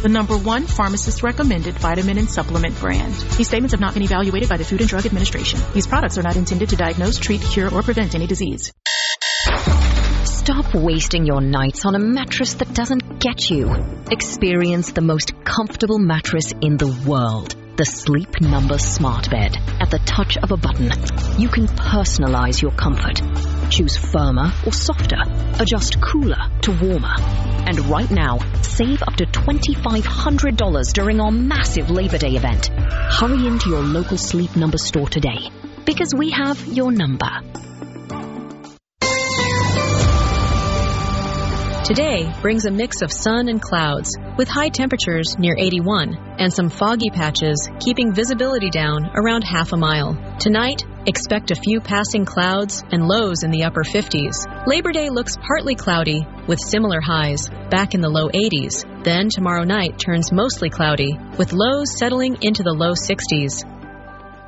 the #1 pharmacist-recommended vitamin and supplement brand. These statements have not been evaluated by the Food and Drug Administration. These products are not intended to diagnose, treat, cure, or prevent any disease. Stop wasting your nights on a mattress that doesn't get you. Experience the most comfortable mattress in the world. The Sleep Number Smart Bed. At the touch of a button, you can personalize your comfort. Choose firmer or softer. Adjust cooler to warmer. And right now, save up to $2,500 during our massive Labor Day event. Hurry into your local Sleep Number store today, because we have your number. Today brings a mix of sun and clouds, with high temperatures near 81 and some foggy patches keeping visibility down around half a mile. Tonight, expect a few passing clouds and lows in the upper 50s. Labor Day looks partly cloudy with similar highs, back in the low 80s. Then tomorrow night turns mostly cloudy, with lows settling into the low 60s.